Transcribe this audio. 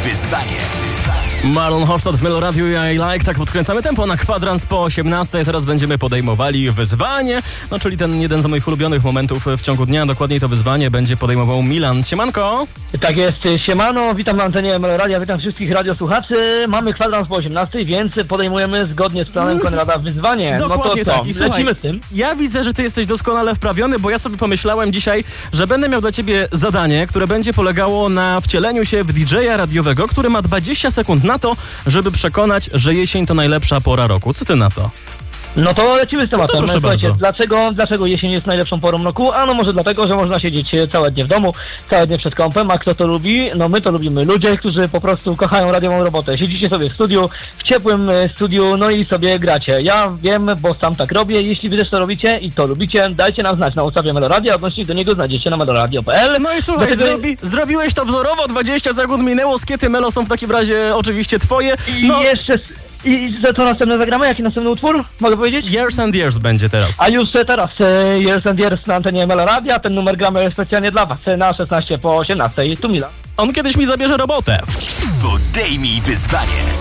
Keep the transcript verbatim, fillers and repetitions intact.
wyzwanie. Marlon Hofstad w Meloradiu i I Like. Tak podkręcamy tempo na kwadrans po osiemnastej. Teraz będziemy podejmowali wyzwanie, no czyli ten jeden z moich ulubionych momentów w ciągu dnia. Dokładniej to wyzwanie będzie podejmował Milan. Siemanko! Tak jest, siemano, witam na antenie Meloradia, witam wszystkich radiosłuchaczy. Mamy kwadrans po osiemnastej, więc podejmujemy zgodnie z planem Konrada wyzwanie. Dokładnie no to co, tak. I słuchaj, lecimy z tym. Ja widzę, że ty jesteś doskonale wprawiony, bo ja sobie pomyślałem dzisiaj, że będę miał dla ciebie zadanie, które będzie polegało na wcieleniu się w D J a radiowego, który ma dwadzieścia sekund na to, żeby przekonać, że jesień to najlepsza pora roku. Co ty na to? No to lecimy z tematem. No to Słuchajcie, bardzo. dlaczego, dlaczego jesień jest najlepszą porą roku? Ano może dlatego, że można siedzieć całe dnie w domu, całe dnie przed kąpem, a kto to lubi? No my to lubimy. Ludzie, którzy po prostu kochają radiową robotę. Siedzicie sobie w studiu, w ciepłym e, studiu, no i sobie gracie. Ja wiem, bo sam tak robię. Jeśli wy też to robicie i to lubicie, dajcie nam znać na ustawie Meloradia, odnośnik do niego znajdziecie na meloradio kropka p l. No i słuchaj, Dlatego... zrobi, zrobiłeś to wzorowo, dwadzieścia sekund minęło, skiety Melo są w takim razie oczywiście twoje. I No, jeszcze... I za co następne zagramy? Jaki następny utwór? Mogę powiedzieć? Years and Years będzie teraz. A już e, teraz e, Years and Years na antenie Meloradia. Ten numer gramy specjalnie dla was e, na szesnaście po osiemnastej. Tu Mila. On kiedyś mi zabierze robotę. Podejmij wyzwanie.